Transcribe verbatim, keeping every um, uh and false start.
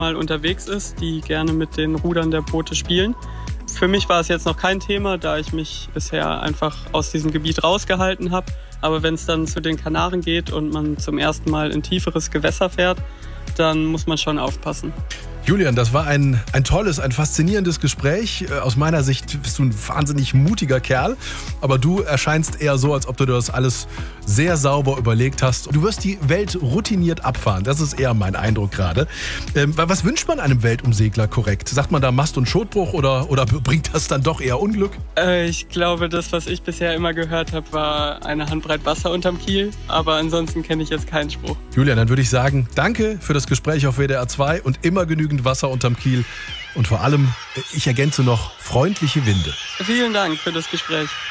mal unterwegs ist, die gerne mit den Rudern der Boote spielen. Für mich war es jetzt noch kein Thema, da ich mich bisher einfach aus diesem Gebiet rausgehalten habe. Aber wenn es dann zu den Kanaren geht und man zum ersten Mal in tieferes Gewässer fährt, dann muss man schon aufpassen. Julian, das war ein, ein tolles, ein faszinierendes Gespräch. Aus meiner Sicht bist du ein wahnsinnig mutiger Kerl, aber du erscheinst eher so, als ob du das alles sehr sauber überlegt hast. Du wirst die Welt routiniert abfahren, das ist eher mein Eindruck gerade. Ähm, was wünscht man einem Weltumsegler korrekt? Sagt man da Mast- und Schotbruch oder, oder bringt das dann doch eher Unglück? Äh, ich glaube, das, was ich bisher immer gehört habe, war eine Handbreit Wasser unterm Kiel, aber ansonsten kenne ich jetzt keinen Spruch. Julian, dann würde ich sagen, danke für das Gespräch auf W D R zwei und immer genügend Wasser unterm Kiel und vor allem, ich ergänze noch, freundliche Winde. Vielen Dank für das Gespräch.